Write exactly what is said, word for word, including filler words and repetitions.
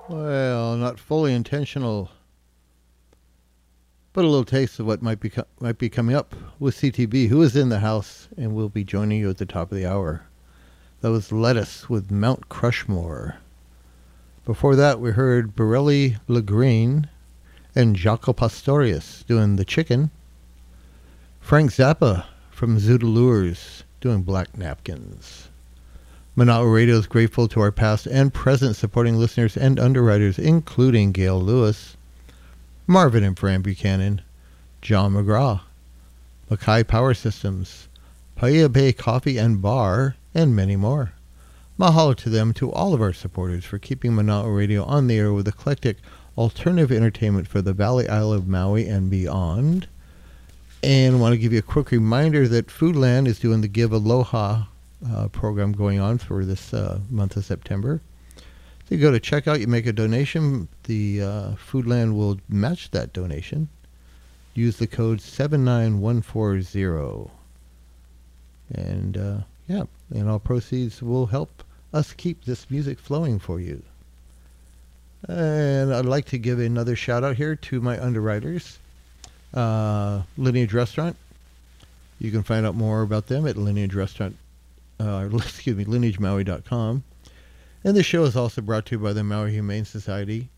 Well, not fully intentional, but a little taste of what might be co- might be coming up with C T B, who is in the house and will be joining you at the top of the hour. That was Lettuce with Mount Crushmore. Before that, we heard Borelli Lagreen and Jaco Pastorius doing The Chicken. Frank Zappa from Zoodalures doing Black Napkins. Manao Radio is grateful to our past and present supporting listeners and underwriters, including Gail Lewis, Marvin and Fran Buchanan, John McGraw, Mackay Power Systems, Paia Bay Coffee and Bar, and many more. Mahalo to them, to all of our supporters, for keeping Manao Radio on the air with eclectic alternative entertainment for the Valley Isle of Maui and beyond. And I want to give you a quick reminder that Foodland is doing the Give Aloha uh, program going on for this uh, month of September. So you go to checkout, you make a donation, the uh, Foodland will match that donation. Use the code seven nine one four zero. And uh, yeah, and all proceeds will help us keep this music flowing for you. And I'd like to give another shout out here to my underwriters. Uh, Lineage Restaurant. You can find out more about them at Lineage Restaurant, uh, excuse me, lineage maui dot com. And the show is also brought to you by the Maui Humane Society,